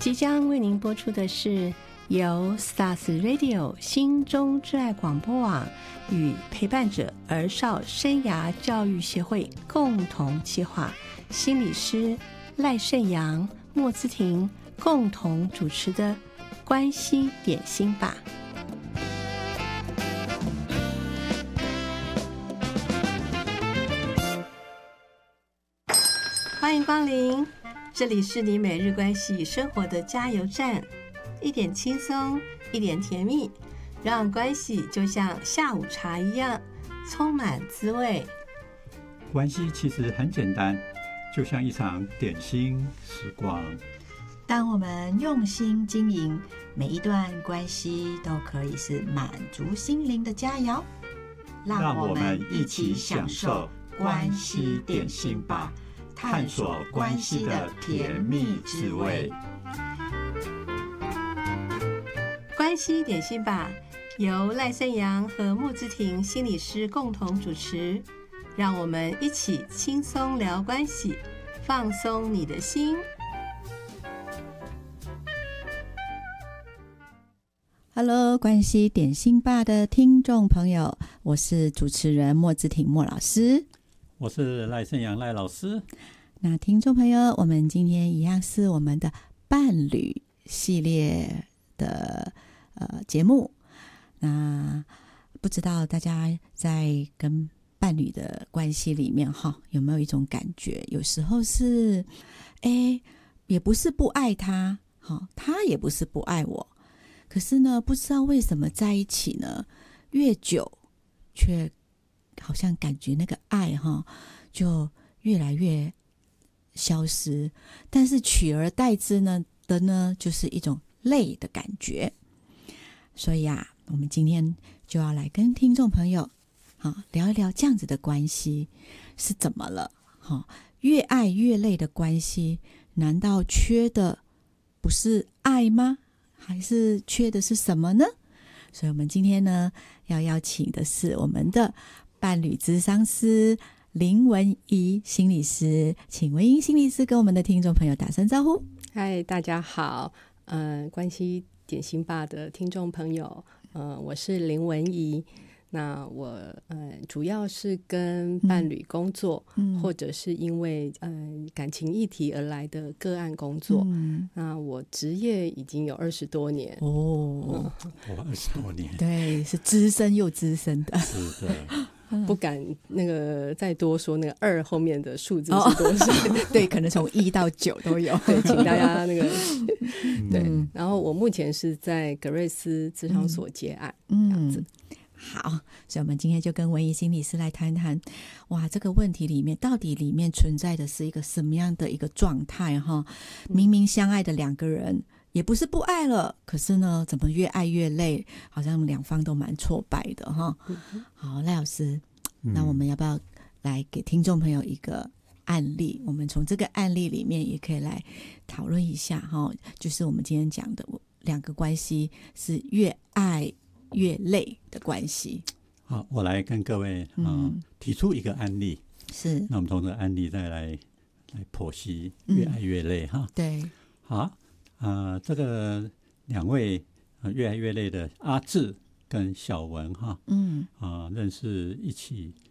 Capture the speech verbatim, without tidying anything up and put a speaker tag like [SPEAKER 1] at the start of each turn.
[SPEAKER 1] 即将为您播出的是由 Stars Radio 心中之爱广播网与陪伴者儿少生涯教育协会共同企划，心理师赖胜阳、莫姿婷共同主持的关系点心吧。欢迎光临，这里是你每日关系与生活的加油站，一点轻松，一点甜蜜，让关系就像下午茶一样充满滋味。
[SPEAKER 2] 关系其实很简单，就像一场点心时光。
[SPEAKER 3] 当我们用心经营，每一段关系都可以是满足心灵的佳肴。
[SPEAKER 2] 让我们一起享受关系点心吧，探索关系的甜蜜滋味。
[SPEAKER 1] 关系点心吧，由赖胜阳和莫姿婷心理师共同主持，让我们一起轻松聊关系，放松你的心。
[SPEAKER 3] Hello， 关系点心吧的听众朋友，我是主持人莫姿婷莫老师，
[SPEAKER 2] 我是赖胜阳赖老师。
[SPEAKER 3] 那听众朋友，我们今天一样是我们的伴侣系列的呃节目。那不知道大家在跟伴侣的关系里面哈，有没有一种感觉？有时候是，哎，也不是不爱他，哈，他也不是不爱我。可是呢，不知道为什么在一起呢，越久却好像感觉那个爱哈就越来越消失，但是取而代之呢的呢，就是一种累的感觉。所以啊，我们今天就要来跟听众朋友啊聊一聊这样子的关系是怎么了。哈，越爱越累的关系，难道缺的不是爱吗？还是缺的是什么呢？所以我们今天呢要邀请的是我们的伴侣咨商师林文怡心理师，请文怡心理师跟我们的听众朋友打声招呼。
[SPEAKER 4] 嗨，大家好，呃，关系点心吧的听众朋友，呃，我是林文怡。那我呃主要是跟伴侣工作，嗯、或者是因为呃感情议题而来的个案工作。嗯、那我职业已经有二十多年
[SPEAKER 3] 哦，
[SPEAKER 2] 哇，二十多年，
[SPEAKER 3] 对，是资深又资深的，
[SPEAKER 2] 是的。
[SPEAKER 4] 不敢那个再多说那个二后面的数字是多少？
[SPEAKER 3] 哦、对，可能从一到九都有。
[SPEAKER 4] 对，请大家那个对、嗯。然后我目前是在格瑞斯咨商所接案，嗯、这样子。
[SPEAKER 3] 好，所以我们今天就跟文怡心理师来谈谈，哇，这个问题里面到底里面存在的是一个什么样的一个状态哈？明明相爱的两个人，也不是不爱了，可是呢，怎么越爱越累，好像两方都蛮挫败的哈。好，赖老师，那我们要不要来给听众朋友一个案例？我们从这个案例里面也可以来讨论一下哈，就是我们今天讲的两个关系是越爱越累的关系。
[SPEAKER 2] 好，我来跟各位、呃嗯、提出一个案例，
[SPEAKER 3] 是，
[SPEAKER 2] 那我们从这个案例再来来剖析越爱越累、嗯、哈。
[SPEAKER 3] 对，
[SPEAKER 2] 好，呃，这个两位、呃、越爱越累的阿志跟小文哈，嗯，啊、呃，认识一起